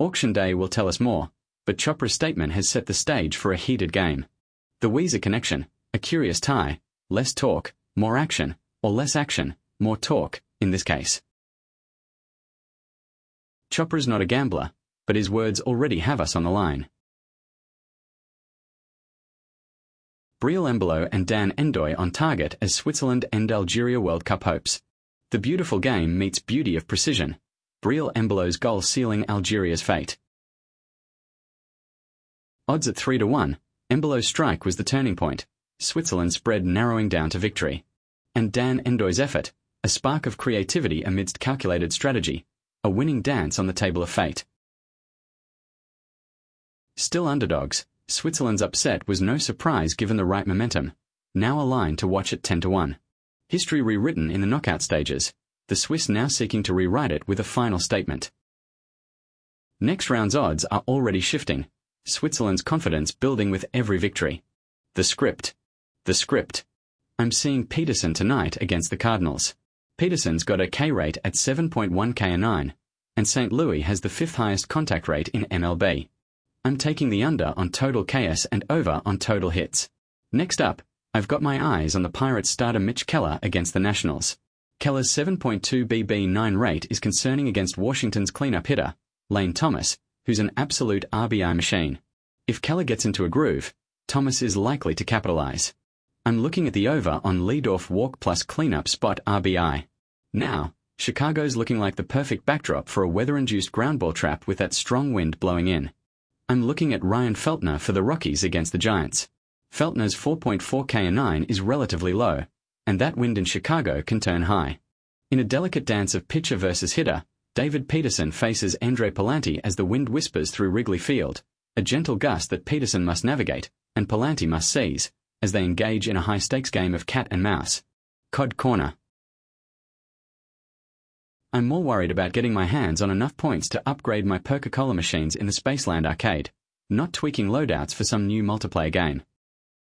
Auction day will tell us more, but Chopra's statement has set the stage for a heated game. The Weezer connection, a curious tie, less talk, more action, or less action, more talk, in this case. Chopra's not a gambler, but his words already have us on the line. Briel Embolo and Dan Endoy on target as Switzerland and Algeria World Cup hopes. The beautiful game meets beauty of precision. Briel Embolo's goal sealing Algeria's fate. Odds at 3-1, Embolo's strike was the turning point, Switzerland's spread narrowing down to victory. And Dan Endoy's effort, a spark of creativity amidst calculated strategy, a winning dance on the table of fate. Still underdogs, Switzerland's upset was no surprise given the right momentum, now a line to watch at 10-1. History rewritten in the knockout stages, the Swiss now seeking to rewrite it with a final statement. Next round's odds are already shifting, Switzerland's confidence building with every victory. The script. I'm seeing Peterson tonight against the Cardinals. Peterson's got a K rate at 7.1 K9, and St. Louis has the 5th highest contact rate in MLB. I'm taking the under on total KS and over on total hits. Next up, I've got my eyes on the Pirates starter Mitch Keller against the Nationals. Keller's 7.2 BB9 rate is concerning against Washington's cleanup hitter, Lane Thomas, who's an absolute RBI machine. If Keller gets into a groove, Thomas is likely to capitalize. I'm looking at the over on leadoff walk plus cleanup spot RBI. Now, Chicago's looking like the perfect backdrop for a weather-induced ground ball trap with that strong wind blowing in. I'm looking at Ryan Feltner for the Rockies against the Giants. Feltner's 4.4 K9 is relatively low, and that wind in Chicago can turn high. In a delicate dance of pitcher versus hitter, David Peterson faces Andre Palante as the wind whispers through Wrigley Field, a gentle gust that Peterson must navigate, and Palante must seize, as they engage in a high-stakes game of cat and mouse. Cod Corner. I'm more worried about getting my hands on enough points to upgrade my Coca-Cola machines in the Spaceland arcade, not tweaking loadouts for some new multiplayer game.